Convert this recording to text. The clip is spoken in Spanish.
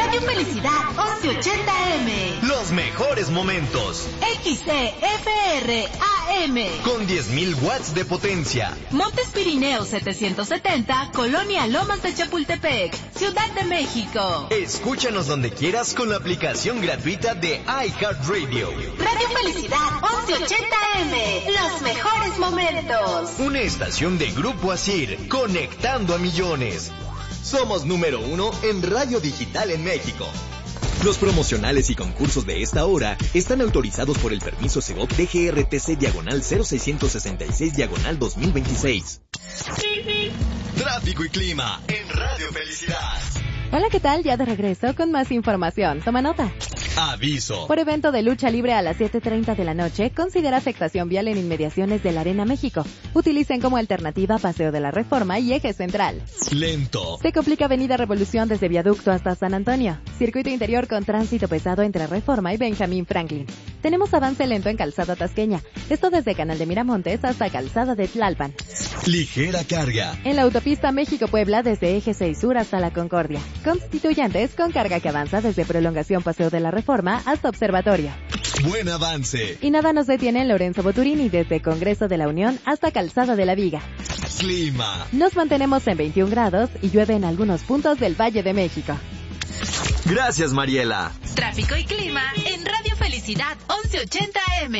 Radio Felicidad 1180M. Los mejores momentos. XCFR AM. Con 10.000 watts de potencia. Montes Pirineos 770, Colonia Lomas de Chapultepec, Ciudad de México. Escúchanos donde quieras con la aplicación gratuita de iHeartRadio. Radio Felicidad 1180M. Los mejores momentos. Una estación de Grupo Asir, conectando a millones. Somos número 1 en radio digital en México. Los promocionales y concursos de esta hora están autorizados por el permiso Segov DGRTC/0666/2026. Tráfico y clima en Radio Felicidad. Hola, ¿qué tal? Ya de regreso con más información. Toma nota. Aviso. Por evento de lucha libre a las 7:30 de la noche, considera afectación vial en inmediaciones de la Arena México. Utilicen como alternativa Paseo de la Reforma y Eje Central. Lento. Se complica Avenida Revolución desde Viaducto hasta San Antonio. Circuito interior con tránsito pesado entre Reforma y Benjamín Franklin. Tenemos avance lento en Calzada Tasqueña. Esto desde Canal de Miramontes hasta Calzada de Tlalpan. Ligera carga. En la autopista México-Puebla desde Eje 6 Sur hasta La Concordia. Constituyentes con carga que avanza desde Prolongación Paseo de la Reforma hasta Observatorio. Buen avance. Y nada nos detiene en Lorenzo Boturini desde Congreso de la Unión hasta Calzada de la Viga. Clima. Nos mantenemos en 21 grados y llueve en algunos puntos del Valle de México. Gracias, Mariela. Tráfico y clima en Radio Felicidad 1180M.